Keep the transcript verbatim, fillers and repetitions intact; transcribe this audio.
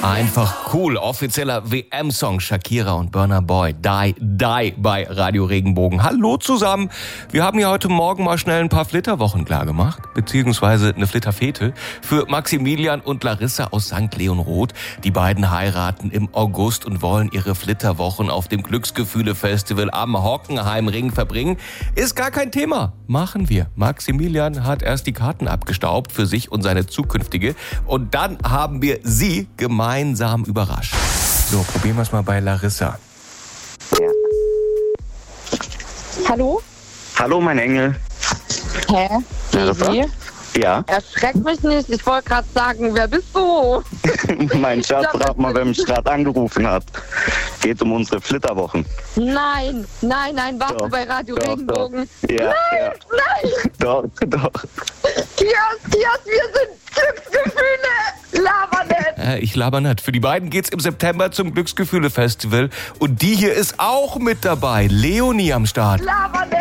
Einfach cool. Offizieller W M-Song Shakira und Burna Boy. Die, die bei Radio Regenbogen. Hallo zusammen. Wir haben ja heute Morgen mal schnell ein paar Flitterwochen klargemacht, beziehungsweise eine Flitterfete für Maximilian und Larissa aus Sankt Leonroth. Die beiden heiraten im August und wollen ihre Flitterwochen auf dem Glücksgefühle-Festival am Hockenheimring verbringen. Ist gar kein Thema. Machen wir. Maximilian hat erst die Karten abgestaubt für sich und seine zukünftige. Und dann haben wir sie gemeinsam Gemeinsam überrascht. So, probieren wir es mal bei Larissa. Ja. Hallo? Hallo, mein Engel. Hä? Larissa? Wie? Ja. Erschreck mich nicht. Ich wollte gerade sagen, wer bist du? Mein Schatz, rat mal, wer mich gerade angerufen hat. Geht um unsere Flitterwochen. Nein, nein, nein, warst Doch, du bei Radio doch, Regenbogen? doch. Ja, nein, ja. nein! Doch, doch. Kias, Kias, wir sind Glücksgefühle! Laber nicht! Äh, ich laber nicht. Für die beiden geht's im September zum Glücksgefühle-Festival. Und die hier ist auch mit dabei. Leonie am Start. Laber nicht!